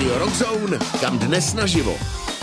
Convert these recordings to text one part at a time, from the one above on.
Radio Rockzone, kam dnes naživo.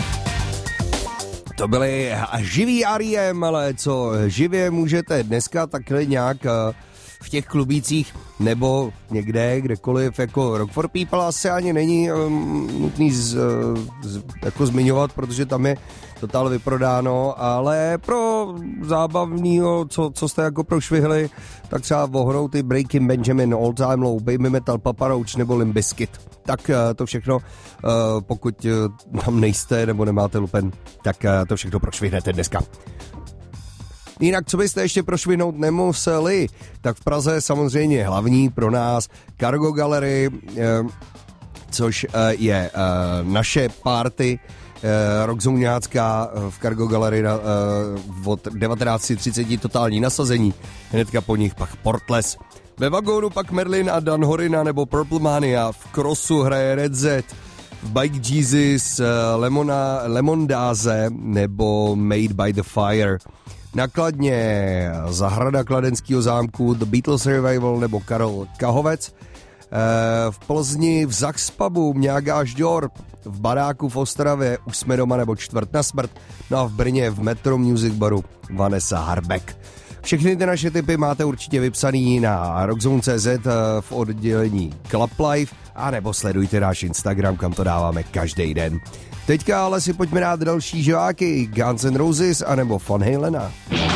To byly živý R.E.M., ale co živě můžete dneska takhle nějak v těch klubících nebo někde, kdekoliv, jako Rock for People asi ani není nutný jako zmiňovat, protože tam je totál vyprodáno, ale pro zábavného, co jste jako prošvihli, tak třeba vohnou ty Breaking Benjamin, All Time Low, Baby Metal, Papa Roach nebo Limp Bizkit. Tak to všechno, pokud tam nejste nebo nemáte lupen, tak to všechno prošvihnete dneska. Jinak, co byste ještě prošvihnout nemuseli, tak v Praze samozřejmě hlavní pro nás Cargo Gallery, což je naše party rockzóňácká v Cargo Gallery od 19:30 totální nasazení, hnedka po nich pak Portless. Ve vagónu pak Merlin a Dan Horina nebo Purple Mania, v Crossu hraje Red Z, v Bike Jesus, Lemondáze nebo Made by the Fire. Nakladně Zahrada Kladenského zámku, The Beatles Revival nebo Karel Kahovec. V Plzni v Zaxpubu Mňágáš Dior, v Baráku v Ostravě Už jsme doma nebo Čtvrt na smrt, no a v Brně v Metro Music Baru Vanessa Harbek. Všechny ty naše tipy máte určitě vypsaný na rockzone.cz v oddělení Club Life, a nebo sledujte náš Instagram, kam to dáváme každý den. Teďka ale si pojďme dát další živáky, Guns N' Roses anebo Van Halena.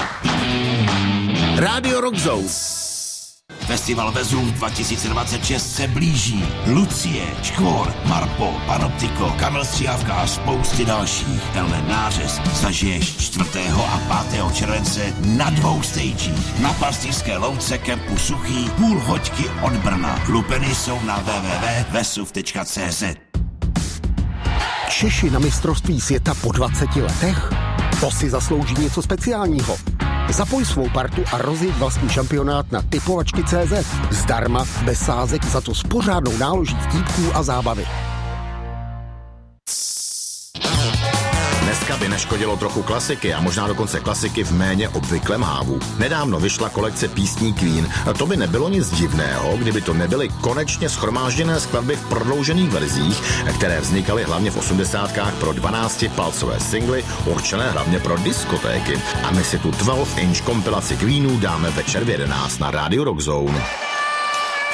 Radio Rockzone. Festival Vezův 2026 se blíží. Lucie, Škvor, Marpo, Panoptiko, Kamil Stříhavka a spousty dalších. Tenhle nářez zažiješ 4. a 5. července na 2 stagích. Na Pastýřské louce kempu Suchý, půl hoďky od Brna. Lupeny jsou na www.vesuv.cz. Češi na mistrovství světa po 20 letech? To si zaslouží něco speciálního. Zapoj svou partu a rozjeď vlastní šampionát na typovačky.cz. Zdarma, bez sázek, za to s pořádnou náloží vtípků a zábavy. Dneska by neškodilo trochu klasiky a možná dokonce klasiky v méně obvyklém hávu. Nedávno vyšla kolekce písní Queen. A to by nebylo nic divného, kdyby to nebyly konečně shromážděné skladby v prodloužených verzích, které vznikaly hlavně v 80kách pro 12-palcové singly, určené hlavně pro diskotéky. A my si tu 12-inch kompilaci Queenů dáme večer v 11 na Radio Rockzone.